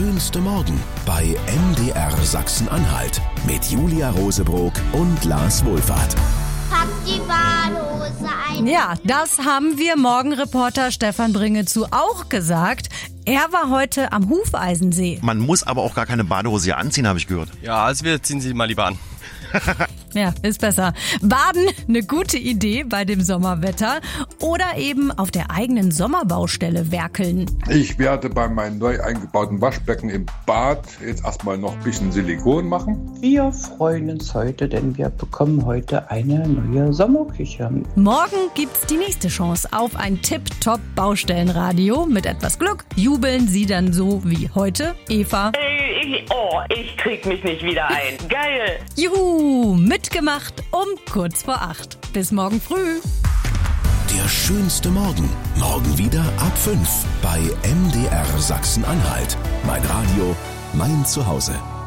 schönste Morgen bei MDR Sachsen-Anhalt mit Julia Rosebrock und Lars Wohlfahrt. Packt die Badehose ein. Ja, das haben wir Morgenreporter Stefan Bringezu auch gesagt. Er war heute am Hufeisensee. Man muss aber auch gar keine Badehose hier anziehen, habe ich gehört. Ja, also wir ziehen sie mal lieber an. Ja, ist besser. Baden, eine gute Idee bei dem Sommerwetter. Oder eben auf der eigenen Sommerbaustelle werkeln. Ich werde bei meinem neu eingebauten Waschbecken im Bad jetzt erstmal noch ein bisschen Silikon machen. Wir freuen uns heute, denn wir bekommen heute eine neue Sommerküche. Morgen gibt's die nächste Chance auf ein Tipp-Top-Baustellenradio. Mit etwas Glück jubeln Sie dann so wie heute Eva. Ich krieg mich nicht wieder ein. Geil! Juhu, mitgemacht um kurz vor 8. Bis morgen früh. Der schönste Morgen. Morgen wieder ab 5 bei MDR Sachsen-Anhalt. Mein Radio, mein Zuhause.